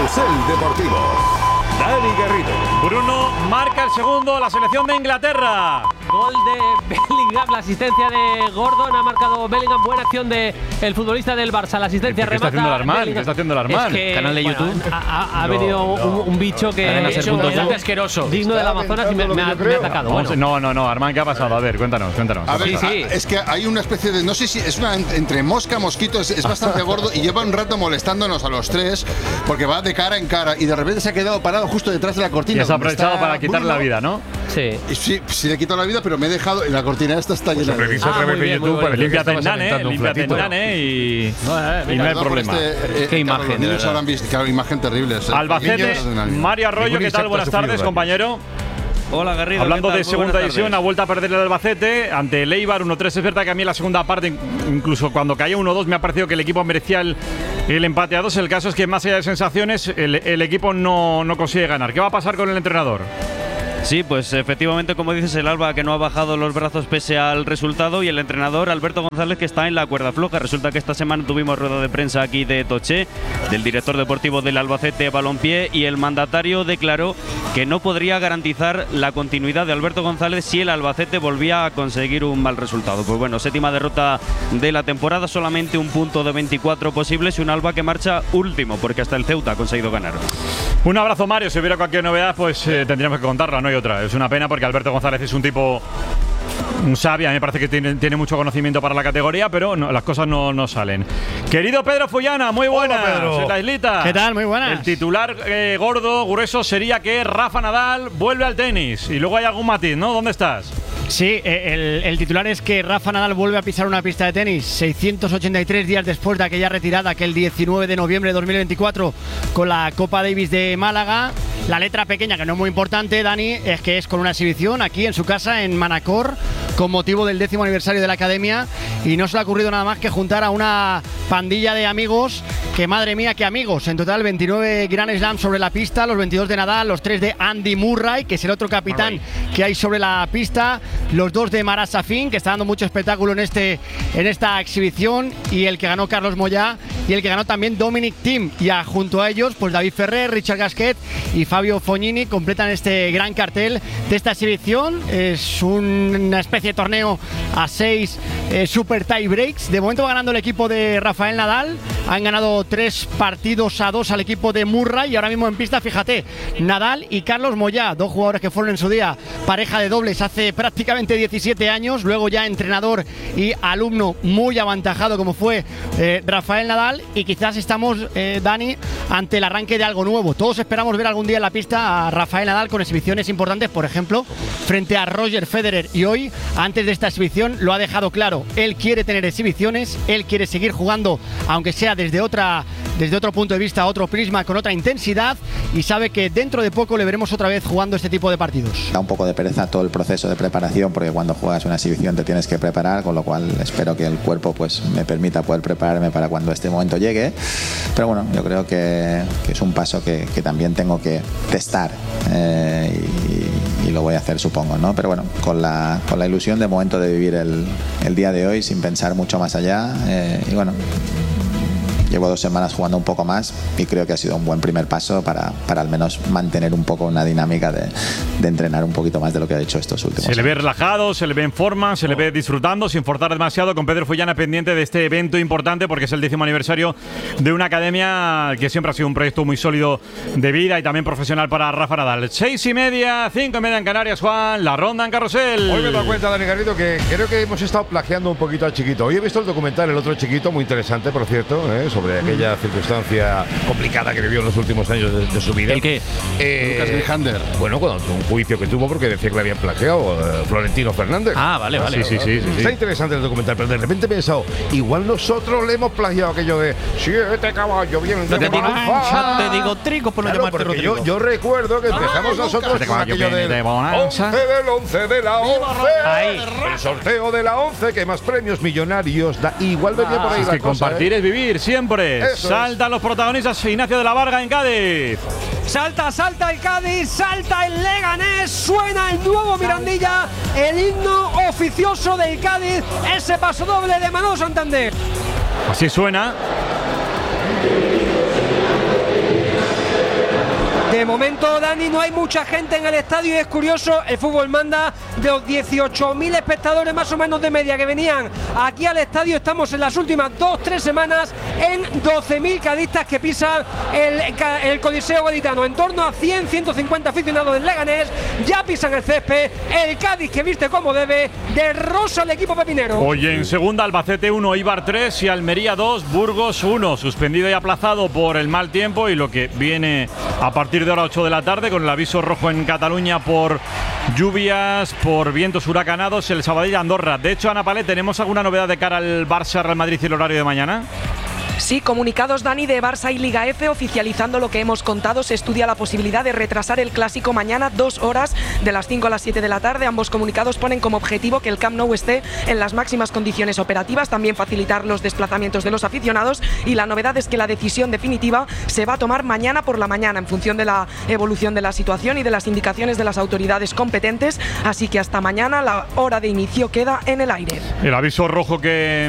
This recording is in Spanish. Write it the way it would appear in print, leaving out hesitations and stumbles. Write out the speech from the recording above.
Carrusel Deportivo. Dani Garrido. Bruno marca el segundo, la selección de Inglaterra. Gol de Bellingham, la asistencia de Gordon, ha marcado Bellingham, buena acción del futbolista del Barça, la asistencia ¿Qué remata. está haciendo el Armán? ¿Qué está haciendo el Armán? Es que, canal de YouTube. Ha venido un bicho que es asqueroso, digno del Amazonas y me ha atacado. Bueno. No, Armán, ¿qué ha pasado? A ver, cuéntanos. A ver, Sí. es que hay una especie de, no sé si es una entre mosca, mosquito, es bastante gordo y lleva un rato molestándonos a los tres porque va de cara en cara y de repente se ha quedado parado justo detrás de la cortina. Y has aprovechado para quitarle la vida, ¿no? Sí. Sí, le he quitado la vida, pero me he dejado en la cortina esta está llena de... Revisa a través de YouTube para Límpiate el nane y no hay problema. Qué imagen, Los niños de habrán visto, claro, imagen terrible. Albacete, Mario Arroyo, ¿qué tal? Buenas tardes, compañero. Hola, Garrido. Hablando de segunda división, ha vuelto a perder el Albacete ante el Eibar 1-3. Es verdad que a mí en la segunda parte, incluso cuando caía 1-2, me ha parecido que el equipo merecía el empate a 2. El caso es que más allá de sensaciones, el equipo no consigue ganar. ¿Qué va a pasar con el entrenador? Sí, pues efectivamente, como dices, el Alba que no ha bajado los brazos pese al resultado, y el entrenador Alberto González que está en la cuerda floja. Resulta que esta semana tuvimos rueda de prensa aquí de Toché, del director deportivo del Albacete Balompié, y el mandatario declaró que no podría garantizar la continuidad de Alberto González si el Albacete volvía a conseguir un mal resultado. Pues bueno, séptima derrota de la temporada, solamente un punto de 24 posibles y un Alba que marcha último porque hasta el Ceuta ha conseguido ganar. Un abrazo, Mario. Si hubiera cualquier novedad, pues tendríamos que contarla, no hay otra. Es una pena porque Alberto González es un tipo sabio. A mí me parece que tiene mucho conocimiento para la categoría, pero las cosas no salen. Querido Pedro Fullana, muy buenas. Hola, Pedro. En la islita. ¿Qué tal? Muy buenas. El titular gordo, grueso, sería que Rafa Nadal vuelve al tenis. Y luego hay algún matiz, ¿no? ¿Dónde estás? Sí, el titular es que Rafa Nadal vuelve a pisar una pista de tenis 683 días después de aquella retirada, aquel 19 de noviembre de 2024 con la Copa Davis de Málaga. La letra pequeña, que no es muy importante, Dani, es que es con una exhibición aquí en su casa en Manacor con motivo del 10º aniversario de la Academia, y no se le ha ocurrido nada más que juntar a una pandilla de amigos, que madre mía, qué amigos. En total 29 Grand Slams sobre la pista, los 22 de Nadal, los 3 de Andy Murray, que es el otro capitán que hay sobre la pista, los 2 de Marat Safin, que está dando mucho espectáculo en esta exhibición, y el que ganó Carlos Moyá, y el que ganó también Dominic Thiem, y junto a ellos pues David Ferrer, Richard Gasquet y Fabio Fognini completan este gran cartel de esta exhibición. Es una especie de torneo a 6 super tie breaks. De momento va ganando el equipo de Rafael Nadal. Han ganado 3 partidos a 2 al equipo de Murray, y ahora mismo en pista, fíjate, Nadal y Carlos Moyá, 2 jugadores que fueron en su día pareja de dobles hace prácticamente 17 años, luego ya entrenador y alumno muy aventajado como fue Rafael Nadal, y quizás estamos, Dani, ante el arranque de algo nuevo. Todos esperamos ver algún día en la pista a Rafael Nadal con exhibiciones importantes, por ejemplo, frente a Roger Federer, y hoy, antes de esta exhibición, lo ha dejado claro. Él quiere tener exhibiciones, él quiere seguir jugando, aunque sea desde otro punto de vista, otro prisma, con otra intensidad, y sabe que dentro de poco le veremos otra vez jugando este tipo de partidos. Da un poco de pereza todo el proceso de preparación, porque cuando juegas una exhibición te tienes que preparar, con lo cual espero que el cuerpo pues me permita poder prepararme para cuando este momento llegue. Pero bueno, yo creo que es un paso que también tengo que testar, y lo voy a hacer, supongo, ¿no? Pero bueno, con la ilusión de momento de vivir el día de hoy sin pensar mucho más allá, y bueno, llevo 2 semanas jugando un poco más y creo que ha sido un buen primer paso para al menos mantener un poco una dinámica de entrenar un poquito más de lo que he hecho estos últimos años. Se le ve relajado, se le ve en forma, se le ve disfrutando sin forzar demasiado, con Pedro Fullana pendiente de este evento importante porque es el 10º aniversario de una academia que siempre ha sido un proyecto muy sólido de vida y también profesional para Rafa Nadal. 6:30, 5:30 en Canarias, Juan, la ronda en Carrusel. Hoy me he dado cuenta, Dani Garrido, que creo que hemos estado plagiando un poquito al Chiquito. Hoy he visto el documental El otro Chiquito, muy interesante, por cierto, sobre aquella circunstancia complicada que vivió en los últimos años de su vida. ¿El qué? Lucas Grijander. Bueno, con un juicio que tuvo porque decía que le habían plagiado Florentino Fernández. Ah, vale. Sí. Está interesante el documental, pero de repente he pensado, igual nosotros le hemos plagiado aquello de 7 caballos bien de Te digo trigo por no claro, llamarte porque Rodrigo. yo recuerdo que empezamos nosotros con aquello del 11 del 11 de la 11. Ahí. El sorteo de la 11, que más premios millonarios da. Igual venía por ahí Es la que cosa, compartir es vivir, siempre. Eso Saltan los protagonistas. Ignacio de la Varga en Cádiz. Salta el Cádiz, salta el Leganés, suena el nuevo Mirandilla, el himno oficioso del Cádiz, ese paso doble de Manolo Santander. Así suena. De momento, Dani, no hay mucha gente en el estadio y es curioso, el fútbol manda. De los 18.000 espectadores más o menos de media que venían aquí al estadio, estamos en las últimas 2-3 semanas en 12.000 cadistas que pisan el Coliseo Gaditano. En torno a 100-150 aficionados del Leganés ya pisan el césped. El Cádiz, que viste como debe, de rosa al equipo pepinero. Hoy en segunda, Albacete 1, Eibar 3 y Almería 2, Burgos 1. Suspendido y aplazado por el mal tiempo y lo que viene a partir de ahora 8 de la tarde con el aviso rojo en Cataluña por lluvias, por vientos huracanados, el Sabadell Andorra. De hecho, Ana Palet, ¿tenemos alguna novedad de cara al Barça, Real Madrid y el horario de mañana? Sí, comunicados, Dani, de Barça y Liga F oficializando lo que hemos contado. Se estudia la posibilidad de retrasar el clásico mañana 2 horas, de las 5 a las 7 de la tarde. Ambos comunicados ponen como objetivo que el Camp Nou esté en las máximas condiciones operativas, también facilitar los desplazamientos de los aficionados, y la novedad es que la decisión definitiva se va a tomar mañana por la mañana en función de la evolución de la situación y de las indicaciones de las autoridades competentes, así que hasta mañana la hora de inicio queda en el aire. El aviso rojo que